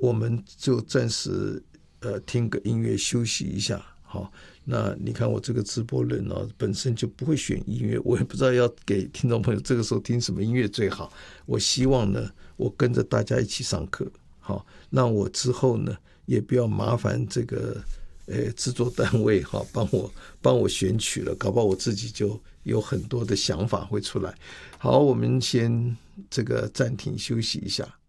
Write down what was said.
我们就暂时听个音乐休息一下。好，那你看我这个直播人本身就不会选音乐，我也不知道要给听众朋友这个时候听什么音乐最好。我希望呢，我跟着大家一起上课。好，那我之后呢，也不要麻烦这个制作单位帮我选曲了，搞不好我自己就有很多的想法会出来。好，我们先这个暂停休息一下。